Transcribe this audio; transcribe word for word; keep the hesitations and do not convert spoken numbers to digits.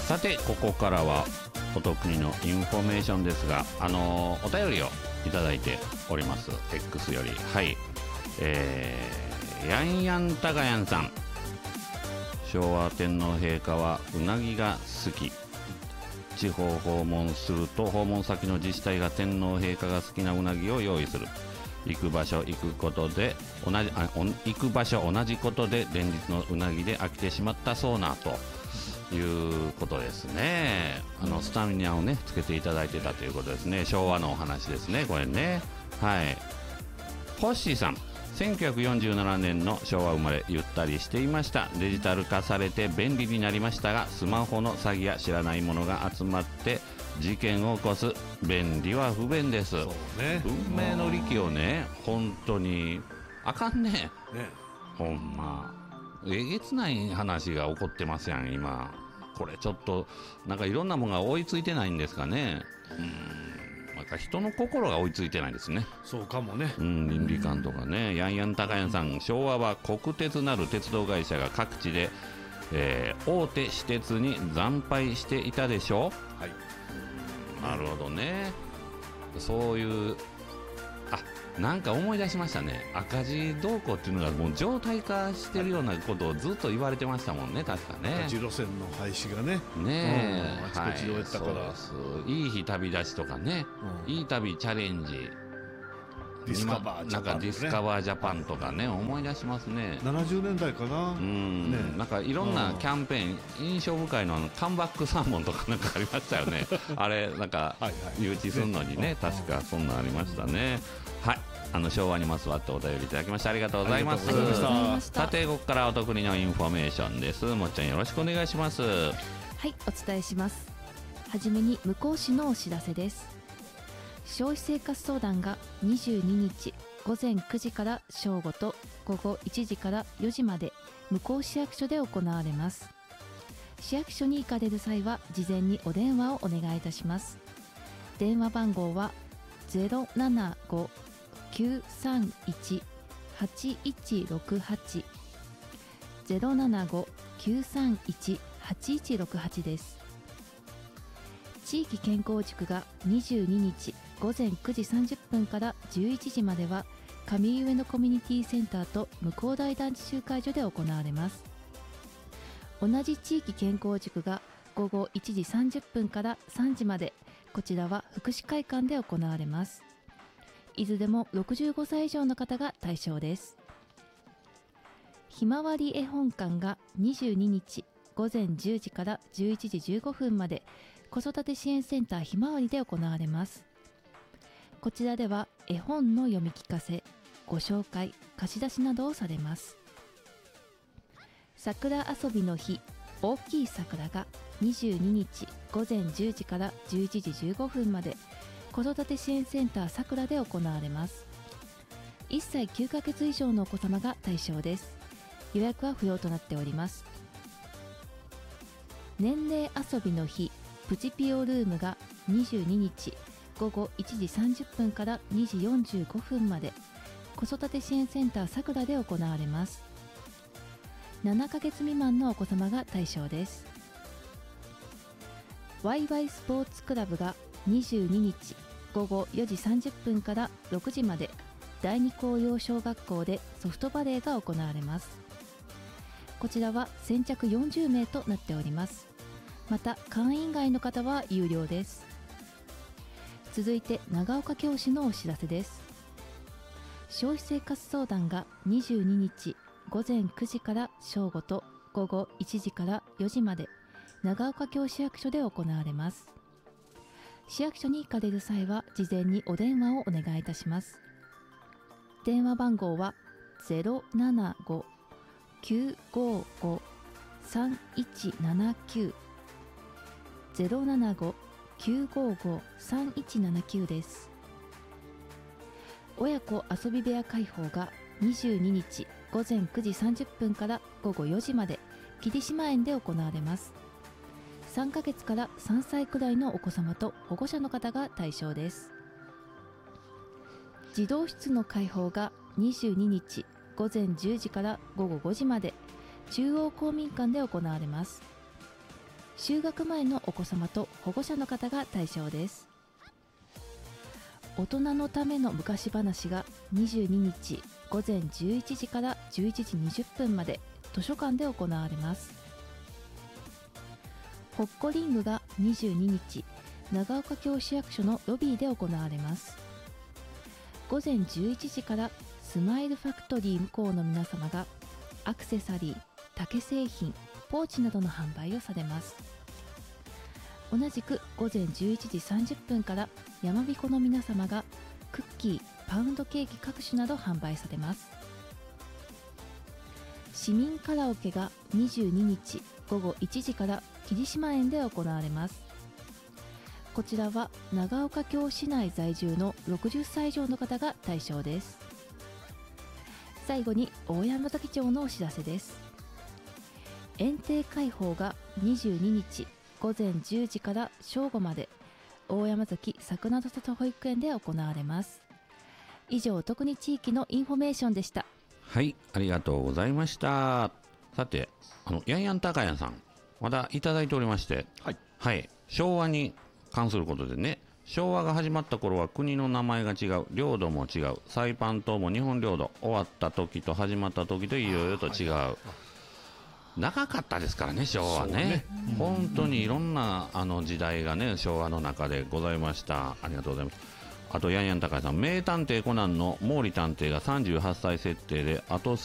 さてここからはお得意のインフォメーションですが、あのー、お便りをいただいております。 X より、はい、えー、ヤンヤンタガヤンさん。昭和天皇陛下はうなぎが好き。地方訪問すると訪問先の自治体が天皇陛下が好きなうなぎを用意する。行く場所行くことで同じあ行く場所同じことで連日のうなぎで飽きてしまったそうなということですね。あのスタミナをねつけていただいてたということですね。昭和のお話ですね、これね。はい。ホッシーさん、せんきゅうひゃくよんじゅうななねんの昭和生まれ、ゆったりしていました。デジタル化されて便利になりましたが、スマホの詐欺や知らないものが集まって事件を起こす。便利は不便です。そうね、文明の利器をね、本当にあかんね。ね、ほんまえげつない話が起こってますやん今。これちょっとなんかいろんなものが追いついてないんですかね。うん、なんか人の心が追いついてないですね。 そうかもね。 うん、倫理観とかね。ヤンヤンタカヤンさん、昭和は国鉄なる鉄道会社が各地で、えー、大手私鉄に惨敗していたでしょう。はい、なるほどね。そういう、あ、なんか思い出しましたね。赤字動向っていうのがもう常態化してるようなことをずっと言われてましたもんね、確かね。 赤字路線の廃止がね、 ねえ、 うん、あちこちで終えたから、はい、 そうです。いい日旅立ちとかね、うん、いい旅チャレンジ、 ディスカバージャパン、ね、 なんかディスカバージャパンとかね、思い出しますね。 ななじゅうねんだいかな。 うん、ね、なんかいろんなキャンペーン、印象深いのはカムバックサーモンとかなんかありましたよね。あれなんか誘致するのにね、ね、確かそんなんありましたね。はい、あの昭和にまつわってお便りいただきましてありがとうございます。さてここからお得意のインフォメーションです。もっちゃんよろしくお願いします。 はい、お伝えします。はじめに向こう市のお知らせです。消費生活相談がにじゅうににちごぜんくじから正午とごごいちじからよじまで向こう市役所で行われます。市役所に行かれる際は事前にお電話をお願いいたします。電話番号は ゼロななご きゅうさんいち はちいちろくはち ゼロななご きゅうさんいち はちいちろくはちです。地域健康塾がにじゅうににちごぜんくじさんじゅっぷんからじゅういちじまでは上上野コミュニティセンターと向台団地集会所で行われます。同じ地域健康塾がごごいちじさんじゅっぷんからさんじまで、こちらは福祉会館で行われます。いずれもろくじゅうごさい以上の方が対象です。ひまわり絵本館がにじゅうににちごぜんじゅうじからじゅういちじじゅうごふんまで子育て支援センターひまわりで行われます。こちらでは絵本の読み聞かせ、ご紹介、貸し出しなどをされます。桜遊びの日大きい桜がにじゅうににちごぜんじゅうじからじゅういちじじゅうごふんまで子育て支援センターさくらで行われます。いっさいきゅうかげつ以上のお子様が対象です。予約は不要となっております。年齢遊びの日プチピオルームがにじゅうににちごごいちじさんじゅっぷんからにじよんじゅうごふんまで子育て支援センターさくらで行われます。ななかげつ未満のお子様が対象です。ワイワイスポーツクラブがにじゅうににちごごよじさんじゅっぷんからろくじまで第二紅葉小学校でソフトバレーが行われます。こちらは先着よんじゅうめいとなっております。また会員外の方は有料です。続いて長岡教師のお知らせです。消費生活相談がにじゅうににちごぜんくじから正午とごごいちじからよじまで長岡京市役所で行われます。市役所に行かれる際は事前にお電話をお願いいたします。電話番号は ゼロななご きゅうごご さんいちななきゅう ゼロななご きゅうごご さんいちななきゅうです。親子遊び部屋開放がにじゅうににちごぜんくじさんじゅっぷんからごごよじまで霧島園で行われます。さんかげつからさんさいくらいのお子様と保護者の方が対象です。児童室の開放がにじゅうににちごぜんじゅうじからごごごじまで中央公民館で行われます。 就学前のお子様と保護者の方が対象です。大人のための昔話がにじゅうににちごぜんじゅういちじからじゅういちじにじゅっぷんまで図書館で行われます。ほっこりんぐがにじゅうににち長岡京市役所のロビーで行われます。ごぜんじゅういちじからスマイルファクトリー向こうの皆様がアクセサリー、竹製品、ポーチなどの販売をされます。同じくごぜんじゅういちじさんじゅっぷんからやまびこの皆様がクッキー、パウンドケーキ各種など販売されます。市民カラオケがにじゅうににちごごいちじから霧島園で行われます。こちらは長岡京市内在住のろくじゅっさい以上の方が対象です。最後に大山崎町のお知らせです。園庭開放がにじゅうににちごぜんじゅうじから正午まで大山崎桜の里保育園で行われます。以上、特に地域のインフォメーションでした。 はい、ありがとうございました。さて、あのヤンヤン高屋さんまだいただいておりまして、 はい、 はい、昭和に関することでね、昭和が始まった頃は国の名前が違う、領土も違う、サイパン島も日本領土、終わった時と始まった時といろいろと違う、はい、長かったですからね、昭和ね。本当にいろんなあの時代がね、昭和の中でございました。ありがとうございます。あとヤンヤン高橋さん、名探偵コナンの毛利探偵がさんじゅうはっさい設定で、あと